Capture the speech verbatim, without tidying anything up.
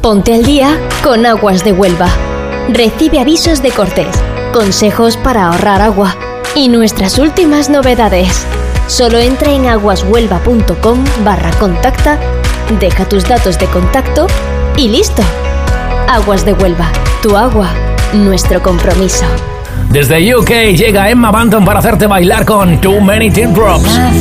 Ponte al día con Aguas de Huelva. Recibe avisos de cortes, consejos para ahorrar agua y nuestras últimas novedades. Solo entra en aguashuelva.com barra contacta, deja tus datos de contacto y listo. Aguas de Huelva, tu agua, nuestro compromiso. Desde U K llega Emma Bunton para hacerte bailar con Too Many Teardrops.